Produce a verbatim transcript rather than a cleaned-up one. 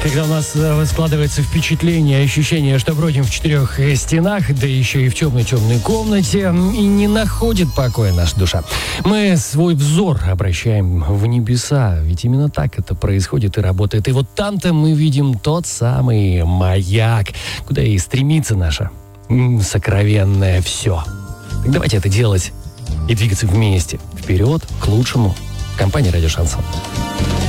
Когда у нас э, складывается впечатление, ощущение, что бродим в четырех э, стенах, да еще и в темной-темной комнате, и не находит покоя наша душа. Мы свой взор обращаем в небеса, ведь именно так это происходит и работает. И вот там-то мы видим тот самый маяк, куда и стремится наше м, сокровенное все. Так давайте это делать и двигаться вместе, вперед, к лучшему. Компания «Радио Шансон».